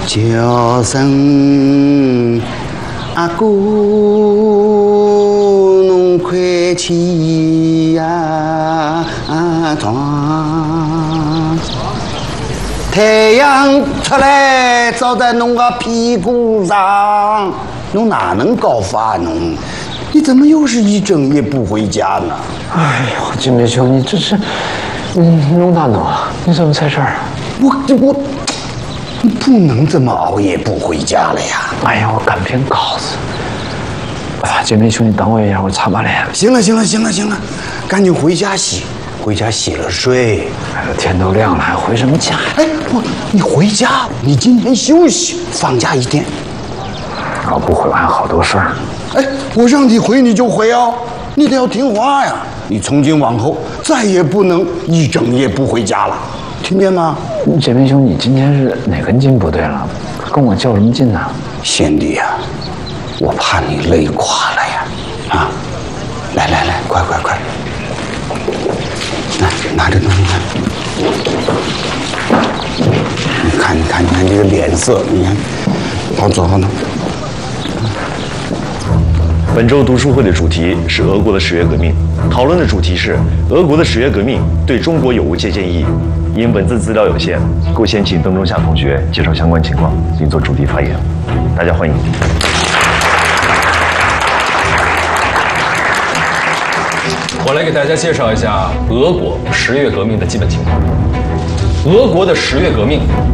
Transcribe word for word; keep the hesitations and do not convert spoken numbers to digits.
叫声阿姑，侬快起呀床！太阳出来照在侬个屁股上，侬哪能搞法侬？你怎么又是一整夜不回家呢？ 哎呦，金梅兄，你这是，嗯，弄大弄啊？你怎么在这儿？ 我我，你不能这么熬夜不回家了呀！ 哎呀，我赶篇稿子。啊，金梅兄，你等我一下，我擦把脸。 行了行了行了行了，赶紧回家洗，回家洗了睡。 哎，天都亮了，还回什么家呀？ 哎，我你回家，你今天休息，放假一天。 我不回，我还好多事儿。 哎，我让你回你就回哦，你得要听话呀！你从今往后再也不能一整夜不回家了，听见吗？ 姐妹兄，你今天是哪根筋不对了？跟我较什么劲呢？ 贤弟呀，我怕你累垮了呀！啊，来来来，快快快，来拿着东西看。你看你看你看这个脸色，你看，好走好走。 本周读书会的主题是俄国的十月革命，讨论的主题是俄国的十月革命对中国有无借鉴意义。因文字资料有限，故先请邓中夏同学介绍相关情况，并做主题发言。大家欢迎。 我来给大家介绍一下俄国十月革命的基本情况。俄国的十月革命